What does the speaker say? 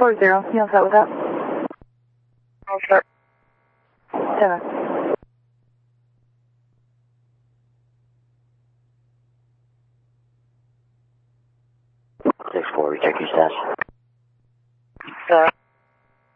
640, you all set with that? I'll start. 7. 6-4, check your stats.